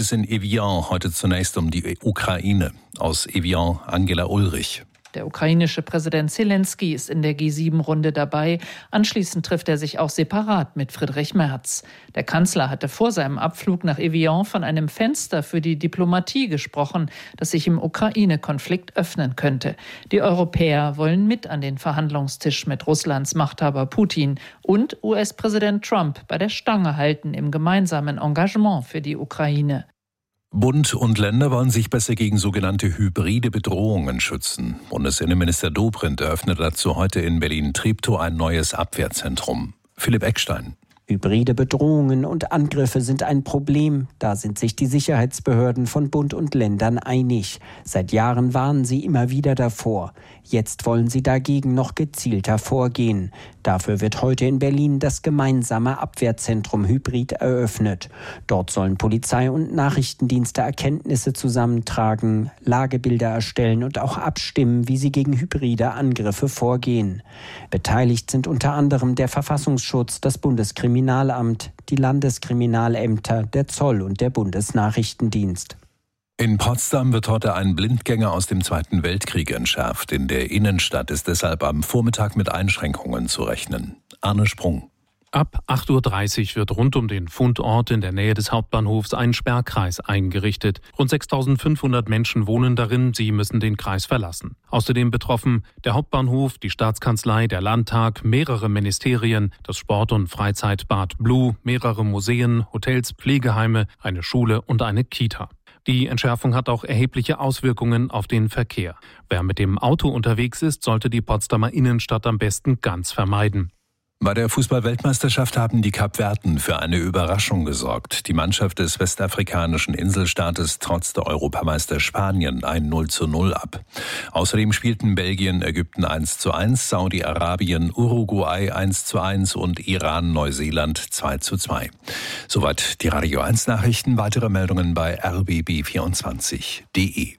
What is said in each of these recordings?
es in Evian heute zunächst um die Ukraine. Aus Evian Angela Ulrich. Der ukrainische Präsident Zelensky ist in der G7-Runde dabei. Anschließend trifft er sich auch separat mit Friedrich Merz. Der Kanzler hatte vor seinem Abflug nach Evian von einem Fenster für die Diplomatie gesprochen, das sich im Ukraine-Konflikt öffnen könnte. Die Europäer wollen mit an den Verhandlungstisch mit Russlands Machthaber Putin und US-Präsident Trump bei der Stange halten im gemeinsamen Engagement für die Ukraine. Bund und Länder wollen sich besser gegen sogenannte hybride Bedrohungen schützen. Bundesinnenminister Dobrindt eröffnet dazu heute in Berlin-Treptow ein neues Abwehrzentrum. Philipp Eckstein. Hybride Bedrohungen und Angriffe sind ein Problem. Da sind sich die Sicherheitsbehörden von Bund und Ländern einig. Seit Jahren warnen sie immer wieder davor. Jetzt wollen sie dagegen noch gezielter vorgehen. Dafür wird heute in Berlin das gemeinsame Abwehrzentrum Hybrid eröffnet. Dort sollen Polizei und Nachrichtendienste Erkenntnisse zusammentragen, Lagebilder erstellen und auch abstimmen, wie sie gegen hybride Angriffe vorgehen. Beteiligt sind unter anderem der Verfassungsschutz, das Bundeskriminalamt, die Landeskriminalämter, der Zoll und der Bundesnachrichtendienst. In Potsdam wird heute ein Blindgänger aus dem Zweiten Weltkrieg entschärft. In der Innenstadt ist deshalb am Vormittag mit Einschränkungen zu rechnen. Arne Sprung. Ab 8.30 Uhr wird rund um den Fundort in der Nähe des Hauptbahnhofs ein Sperrkreis eingerichtet. Rund 6.500 Menschen wohnen darin, sie müssen den Kreis verlassen. Außerdem betroffen der Hauptbahnhof, die Staatskanzlei, der Landtag, mehrere Ministerien, das Sport- und Freizeitbad Blue, mehrere Museen, Hotels, Pflegeheime, eine Schule und eine Kita. Die Entschärfung hat auch erhebliche Auswirkungen auf den Verkehr. Wer mit dem Auto unterwegs ist, sollte die Potsdamer Innenstadt am besten ganz vermeiden. Bei der Fußball-Weltmeisterschaft haben die Kapverden für eine Überraschung gesorgt. Die Mannschaft des westafrikanischen Inselstaates trotzte Europameister Spanien ein 0:0 ab. Außerdem spielten Belgien, Ägypten 1:1, Saudi-Arabien, Uruguay 1:1 und Iran, Neuseeland 2:2. Soweit die Radio 1 Nachrichten. Weitere Meldungen bei rbb24.de.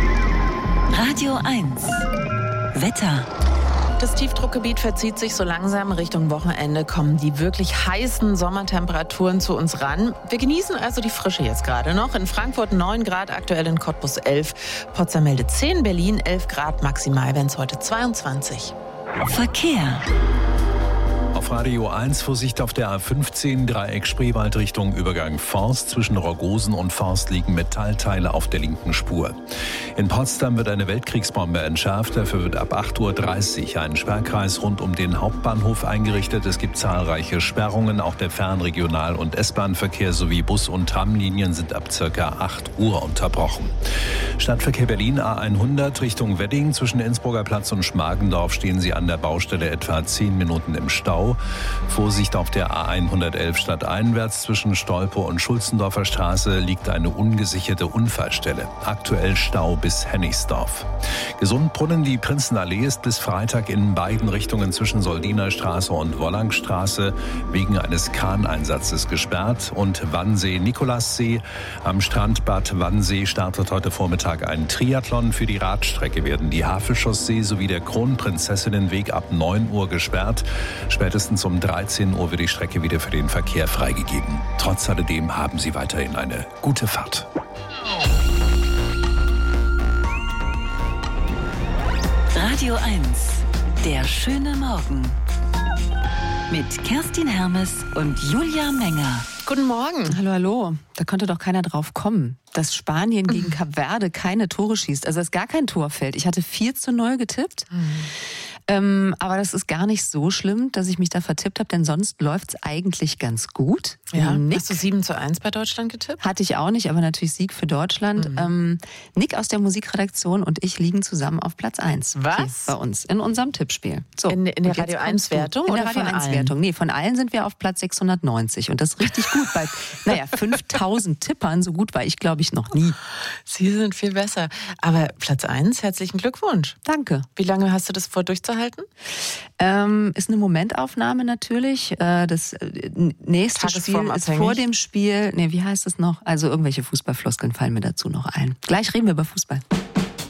Radio 1 Wetter. Das Tiefdruckgebiet verzieht sich so langsam Richtung Wochenende, kommen die wirklich heißen Sommertemperaturen zu uns ran. Wir genießen also die Frische jetzt gerade noch. In Frankfurt 9 Grad, aktuell in Cottbus 11. Potsdam meldet 10, Berlin 11 Grad, maximal werden es heute 22. Verkehr. Auf Radio 1 Vorsicht auf der A15, Dreieck Spreewald Richtung Übergang Forst. Zwischen Rogosen und Forst liegen Metallteile auf der linken Spur. In Potsdam wird eine Weltkriegsbombe entschärft. Dafür wird ab 8.30 Uhr ein Sperrkreis rund um den Hauptbahnhof eingerichtet. Es gibt zahlreiche Sperrungen. Auch der Fernregional- und S-Bahn-Verkehr sowie Bus- und Tramlinien sind ab ca. 8 Uhr unterbrochen. Stadtverkehr Berlin A100 Richtung Wedding. Zwischen Innsbrucker Platz und Schmargendorf stehen Sie an der Baustelle etwa 10 Minuten im Stau. Vorsicht auf der A111 stadteinwärts. Zwischen Stolpe und Schulzendorfer Straße liegt eine ungesicherte Unfallstelle. Aktuell Stau bis Hennigsdorf. Gesundbrunnen, die Prinzenallee ist bis Freitag in beiden Richtungen zwischen Soldiner Straße und Wollangstraße wegen eines Kraneinsatzes gesperrt. Und Wannsee-Nikolassee am Strand Bad Wannsee startet heute Vormittag ein Triathlon. Für die Radstrecke werden die Havelchaussee sowie der Kronprinzessinnenweg ab 9 Uhr gesperrt. Spätestens um 13 Uhr wird die Strecke wieder für den Verkehr freigegeben. Trotz alledem haben Sie weiterhin eine gute Fahrt. Radio 1, der schöne Morgen. Mit Kerstin Hermes und Julia Menger. Guten Morgen. Hallo, hallo. Da konnte doch keiner drauf kommen, dass Spanien gegen Kap Verde keine Tore schießt. Also dass gar kein Tor fällt. Ich hatte 4:0 getippt. Aber das ist gar nicht so schlimm, dass ich mich da vertippt habe, denn sonst läuft's eigentlich ganz gut. Ja. Hast du 7:1 bei Deutschland getippt? Hatte ich auch nicht, aber natürlich Sieg für Deutschland. Nick aus der Musikredaktion und ich liegen zusammen auf Platz 1. Was? Hier bei uns, in unserem Tippspiel. So, in der Radio 1-Wertung? In der Radio 1-Wertung. Nee, von allen sind wir auf Platz 690. Und das ist richtig gut. Bei 5000 Tippern, so gut war ich, glaube ich, noch nie. Sie sind viel besser. Aber Platz 1, herzlichen Glückwunsch. Danke. Wie lange hast du das vor durchzuhalten? Ist eine Momentaufnahme natürlich. Das nächste Spiel ist vor dem Spiel. Nee, wie heißt es noch? Also irgendwelche Fußballfloskeln fallen mir dazu noch ein. Gleich reden wir über Fußball.